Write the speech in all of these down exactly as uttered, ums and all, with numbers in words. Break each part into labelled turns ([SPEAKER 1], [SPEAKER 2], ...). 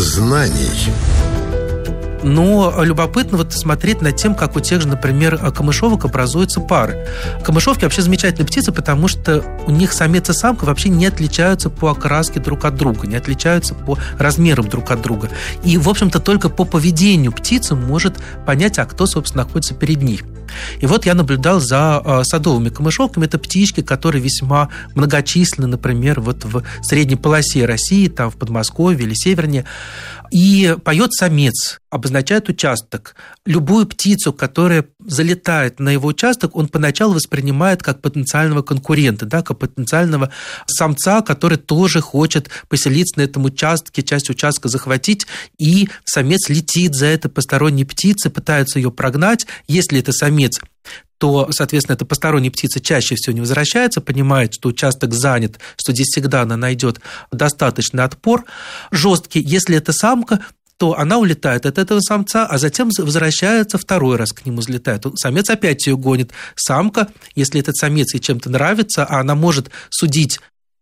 [SPEAKER 1] знаний.
[SPEAKER 2] Но любопытно вот смотреть над тем, как у тех же, например, камышовок образуются пары. Камышовки вообще замечательные птицы, потому что у них самец и самка вообще не отличаются по окраске друг от друга, не отличаются по размерам друг от друга. И, в общем-то, только по поведению птица может понять, а кто, собственно, находится перед ней. И вот я наблюдал за э, садовыми камышовками. Это птички, которые весьма многочисленны, например, вот в средней полосе России, там в Подмосковье или севернее. И поет самец, обозначает участок. Любую птицу, которая залетает на его участок, он поначалу воспринимает как потенциального конкурента, да, как потенциального самца, который тоже хочет поселиться на этом участке, часть участка захватить, и самец летит за этой посторонней птицей, пытается ее прогнать. Если это самец, то, соответственно, эта посторонняя птица чаще всего не возвращается, понимает, что участок занят, что здесь всегда она найдет достаточный отпор жесткий. Если это самка, то она улетает от этого самца, а затем возвращается, второй раз к нему взлетает. Самец опять ее гонит. Самка, если этот самец ей чем-то нравится, а она может судить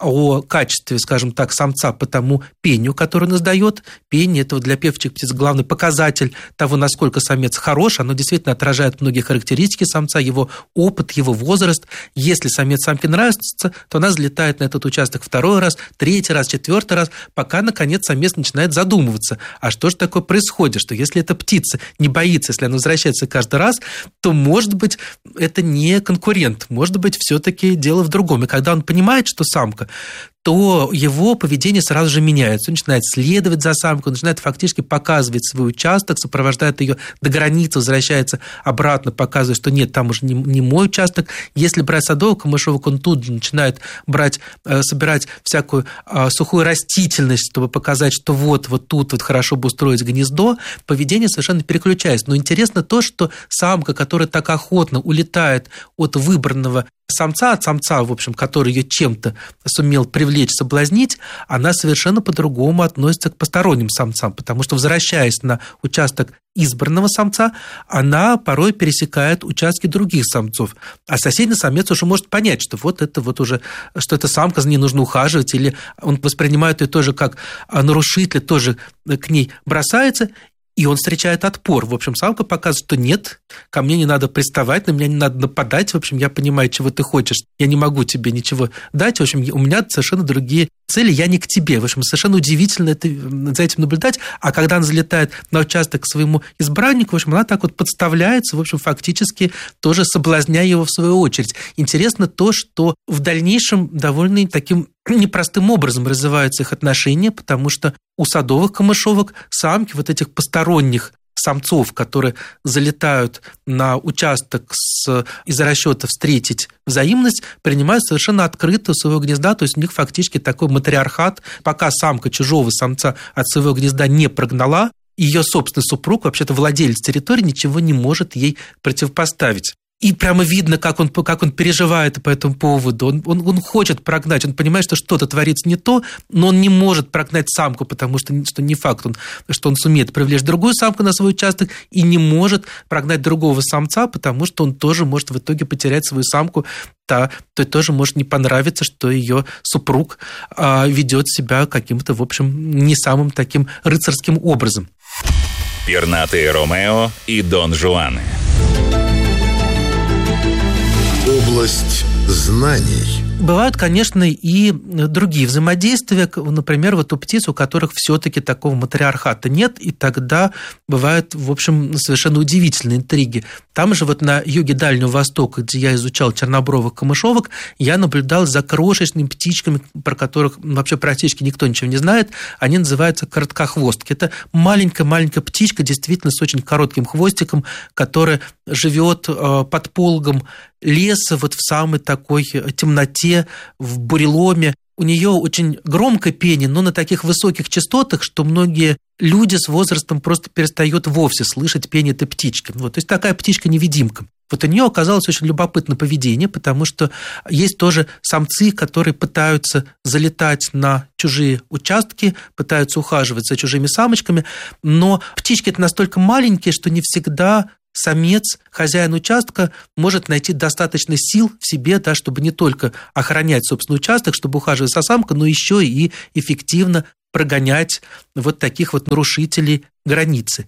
[SPEAKER 2] о качестве, скажем так, самца по тому пению, который он издает. Пение – это для певчих птиц главный показатель того, насколько самец хорош. Оно действительно отражает многие характеристики самца, его опыт, его возраст. Если самец самке нравится, то она взлетает на этот участок второй раз, третий раз, четвертый раз, пока, наконец, самец начинает задумываться. А что же такое происходит? Что если эта птица не боится, если она возвращается каждый раз, то, может быть, это не конкурент. Может быть, все-таки дело в другом. И когда он понимает, что самка, то его поведение сразу же меняется. Он начинает следовать за самкой, он начинает фактически показывать свой участок, сопровождает ее до границы, возвращается обратно, показывает, что нет, там уже не, не мой участок. Если брать садовых камышовок, он тут же начинает брать, собирать всякую сухую растительность, чтобы показать, что вот, вот тут вот хорошо бы устроить гнездо. Поведение совершенно переключается. Но интересно то, что самка, которая так охотно улетает от выбранного самца, от самца, в общем, который ее чем-то сумел привлечь, соблазнить, она совершенно по-другому относится к посторонним самцам, потому что, возвращаясь на участок избранного самца, она порой пересекает участки других самцов. А соседний самец уже может понять, что вот это вот уже, что эта самка, за ней нужно ухаживать, или он воспринимает ее тоже как нарушитель, тоже к ней бросается, и он встречает отпор. В общем, самка показывает, что нет, ко мне не надо приставать, на меня не надо нападать. В общем, я понимаю, чего ты хочешь. Я не могу тебе ничего дать. В общем, у меня совершенно другие цели, я не к тебе. В общем, совершенно удивительно это, за этим наблюдать. А когда она залетает на участок к своему избраннику, в общем, она так вот подставляется, в общем, фактически тоже соблазняя его в свою очередь. Интересно то, что в дальнейшем довольно таким непростым образом развиваются их отношения, потому что у садовых камышовок самки вот этих посторонних самцов, которые залетают на участок с, из-за расчета встретить взаимность, принимают совершенно открыто своего гнезда, то есть у них фактически такой матриархат, пока самка чужого самца от своего гнезда не прогнала, ее собственный супруг, вообще-то владелец территории, ничего не может ей противопоставить. И прямо видно, как он, как он переживает по этому поводу. Он, он, он хочет прогнать, он понимает, что что-то творится не то, но он не может прогнать самку, потому что, что не факт, он, что он сумеет привлечь другую самку на свой участок, и не может прогнать другого самца, потому что он тоже может в итоге потерять свою самку, та, то тоже может не понравиться, что ее супруг а, ведет себя каким-то, в общем, не самым таким рыцарским образом.
[SPEAKER 3] Пернатые Ромео и Дон Жуаны.
[SPEAKER 1] Область знаний.
[SPEAKER 2] Бывают, конечно, и другие взаимодействия, например, вот у птиц, у которых все-таки такого матриархата нет, и тогда бывают, в общем, совершенно удивительные интриги. Там же вот на юге Дальнего Востока, где я изучал чернобровых камышовок, я наблюдал за крошечными птичками, про которых вообще практически никто ничего не знает. Они называются короткохвостки. Это маленькая-маленькая птичка, действительно с очень коротким хвостиком, которая живет под пологом леса, вот в самой такой темноте, в буреломе. У нее очень громкое пение, но на таких высоких частотах, что многие люди с возрастом просто перестают вовсе слышать пение этой птички. Вот, то есть такая птичка-невидимка. Вот у нее оказалось очень любопытное поведение, потому что есть тоже самцы, которые пытаются залетать на чужие участки, пытаются ухаживать за чужими самочками, но птички это настолько маленькие, что не всегда самец, хозяин участка, может найти достаточно сил в себе, да, чтобы не только охранять собственный участок, чтобы ухаживать за самкой, но еще и эффективно прогонять вот таких вот нарушителей границы.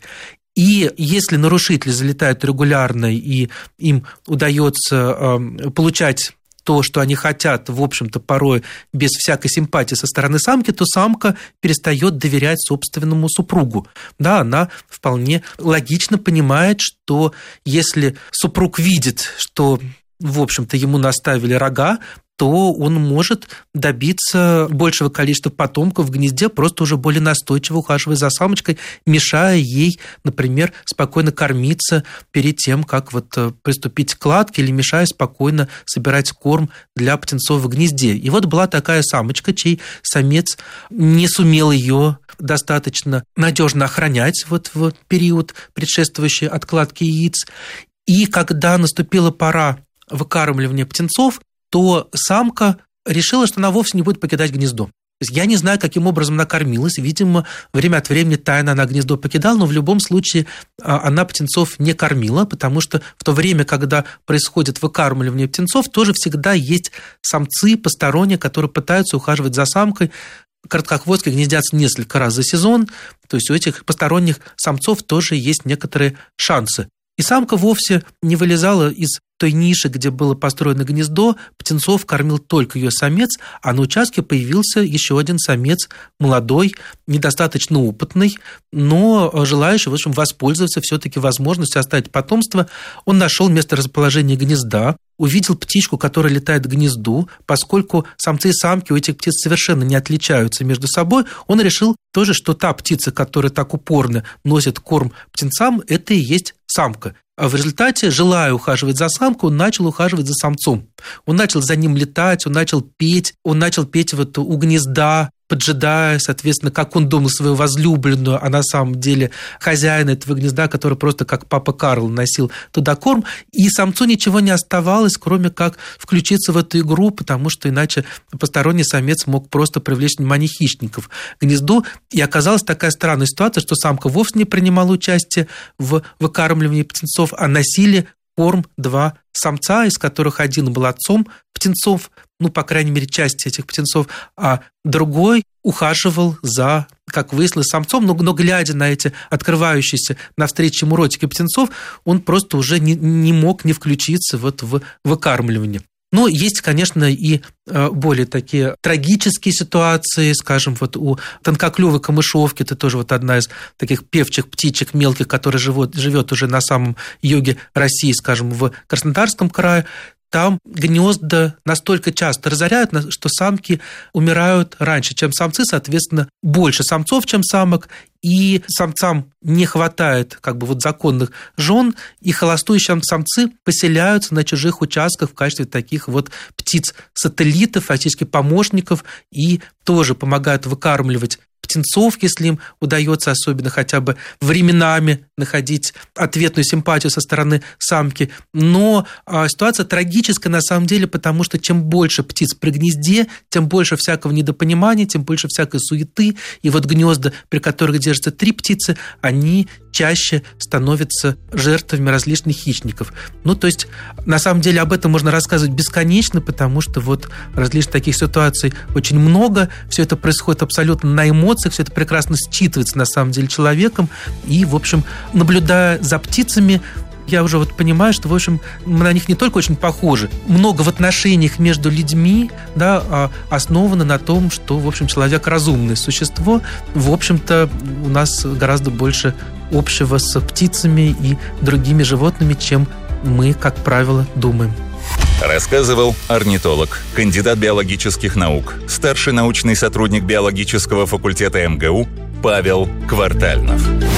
[SPEAKER 2] И если нарушители залетают регулярно, и им удается э, получать то, что они хотят, в общем-то, порой без всякой симпатии со стороны самки, то самка перестает доверять собственному супругу. Да, она вполне логично понимает, что если супруг видит, что, в общем-то, ему наставили рога, то он может добиться большего количества потомков в гнезде, просто уже более настойчиво ухаживая за самочкой, мешая ей, например, спокойно кормиться перед тем, как вот приступить к кладке, или мешая спокойно собирать корм для птенцов в гнезде. И вот была такая самочка, чей самец не сумел ее достаточно надежно охранять вот в период, предшествующий откладке яиц. И когда наступила пора выкармливания птенцов, то самка решила, что она вовсе не будет покидать гнездо. То есть я не знаю, каким образом она кормилась. Видимо, время от времени тайно она гнездо покидала, но в любом случае она птенцов не кормила, потому что в то время, когда происходит выкармливание птенцов, тоже всегда есть самцы посторонние, которые пытаются ухаживать за самкой. Короткохвостки гнездятся несколько раз за сезон, то есть у этих посторонних самцов тоже есть некоторые шансы. И самка вовсе не вылезала из той ниши, где было построено гнездо, птенцов кормил только ее самец, а на участке появился еще один самец, молодой, недостаточно опытный, но желающий, в общем, воспользоваться все-таки возможностью оставить потомство. Он нашел место расположения гнезда, увидел птичку, которая летает к гнезду. Поскольку самцы и самки у этих птиц совершенно не отличаются между собой, он решил тоже, что та птица, которая так упорно носит корм птенцам, это и есть самка. А в результате, желая ухаживать за самкой, он начал ухаживать за самцом. Он начал за ним летать, он начал петь, он начал петь вот у гнезда, поджидая, соответственно, как он думал, свою возлюбленную, а на самом деле хозяин этого гнезда, который просто как папа Карл носил туда корм, и самцу ничего не оставалось, кроме как включиться в эту игру, потому что иначе посторонний самец мог просто привлечь внимание хищников к гнезду, и оказалась такая странная ситуация, что самка вовсе не принимала участие в выкармливании птенцов, а носили корм два самца, из которых один был отцом птенцов, ну, по крайней мере, часть этих птенцов, а другой ухаживал за, как выяснилось, самцом, но, но глядя на эти открывающиеся навстречу ему ротики птенцов, он просто уже не, не мог не включиться вот в выкармливание. Но есть, конечно, и более такие трагические ситуации, скажем, вот у тонкоклювой камышовки, это тоже вот одна из таких певчих птичек мелких, которая живет, живет уже на самом юге России, скажем, в Краснодарском крае. Там гнезда настолько часто разоряют, что самки умирают раньше, чем самцы, соответственно, больше самцов, чем самок, и самцам не хватает как бы вот законных жен, и холостующие самцы поселяются на чужих участках в качестве таких вот птиц-сателлитов, фактически помощников, и тоже помогают выкармливать птенцов, если им удается особенно хотя бы временами находить ответную симпатию со стороны самки. Но а, ситуация трагическая на самом деле, потому что чем больше птиц при гнезде, тем больше всякого недопонимания, тем больше всякой суеты. И вот гнезда, при которых держатся три птицы, они чаще становятся жертвами различных хищников. Ну, то есть, на самом деле, об этом можно рассказывать бесконечно, потому что вот различных таких ситуаций очень много. Все это происходит абсолютно на эмоциях, все это прекрасно считывается на самом деле человеком. И, в общем, наблюдая за птицами, я уже вот понимаю, что, в общем, мы на них не только очень похожи. Много в отношениях между людьми, да, основано на том, что, в общем, человек разумное существо. В общем-то, у нас гораздо больше общего с птицами и другими животными, чем мы, как правило, думаем.
[SPEAKER 3] Рассказывал орнитолог, кандидат биологических наук, старший научный сотрудник биологического факультета эм гэ у Павел Квартальнов.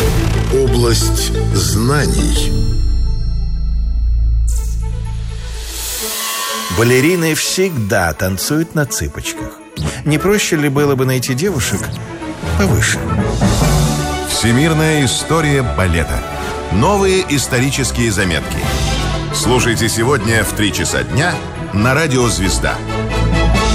[SPEAKER 1] Область знаний.
[SPEAKER 4] Балерины всегда танцуют на цыпочках. Не проще ли было бы найти девушек повыше?
[SPEAKER 1] Всемирная история балета. Новые исторические заметки. Слушайте сегодня в три часа дня на радио «Звезда».